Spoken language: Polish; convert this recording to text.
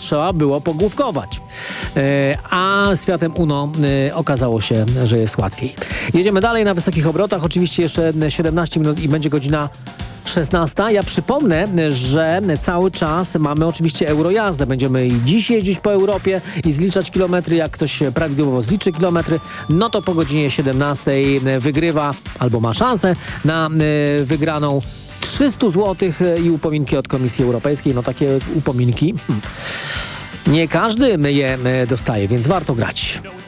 trzeba było pogłówkować. A z Fiatem Uno okazało się, że jest łatwiej. Jedziemy dalej na wysokich obrotach. Oczywiście jeszcze 17 minut i będzie godzina 16. Ja przypomnę, że cały czas mamy oczywiście Eurojazdę. Będziemy i dziś jeździć po Europie i zliczać kilometry. Jak ktoś prawidłowo zliczy kilometry, no to po godzinie 17 wygrywa albo ma szansę na wygraną 300 zł i upominki od Komisji Europejskiej. No takie upominki nie każdy je dostaje, więc warto grać.